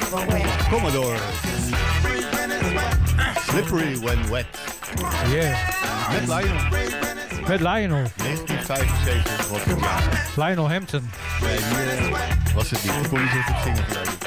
Commodore. Slippery when wet. Yeah. Met Lionel. Met Lionel. 1975 was het jaar. Lionel Hampton. Nee, die was het niet. Ik kon niet zo goed zingen.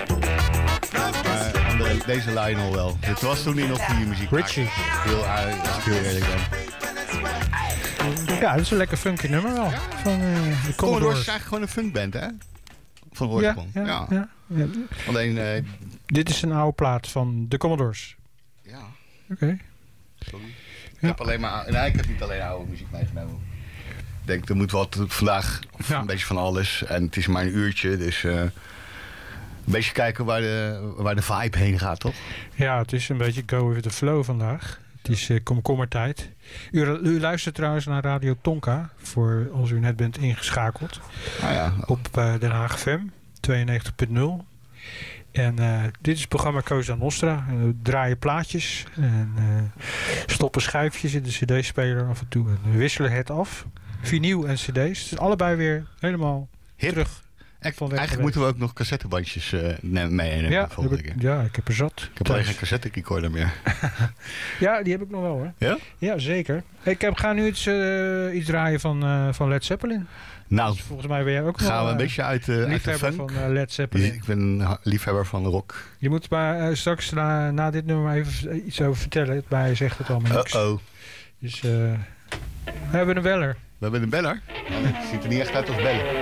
Maar deze Lionel wel. Het was toen hij nog goede muziek maakte. Richie. Als ik heel eerlijk ben. Ja, dat is een lekker funky nummer wel. Van de Commodore is eigenlijk gewoon een funkband, hè? Van oorsprong. Ja. Alleen... Dit is een oude plaat van de Commodores. Ja. Oké. Sorry. Ik heb alleen maar... Nee, ik heb niet alleen oude muziek meegenomen. Ik denk, er moet wat vandaag een beetje van alles. En het is maar een uurtje, dus... een beetje kijken waar de vibe heen gaat, toch? Ja, het is een beetje go with the flow vandaag. Het is komkommertijd. U luistert trouwens naar Radio Tonka, voor als u net bent ingeschakeld. Op Den Haag FM 92.0. En dit is het programma Cosa Nostra. En we draaien plaatjes en stoppen schijfjes in de cd-speler af en toe. En we wisselen het af. Vinyl en cd's. Dus allebei weer helemaal terug. Eigenlijk moeten we ook nog cassettebandjes meenemen. Ja, ik heb er zat. Ik heb alleen geen cassette recorder meer. Ja, die heb ik nog wel hoor. Ja? Ja, zeker. Ik ga nu iets draaien van Led Zeppelin. Nou, dus volgens mij ben jij ook nog gaan we een beetje uit de funk. Van Led Zeppelin. Ik ben een liefhebber van rock. Je moet maar straks na dit nummer even iets over vertellen. Mij zegt het allemaal niks. Dus we hebben een beller. We hebben een beller? Het ziet er niet echt uit als bellen.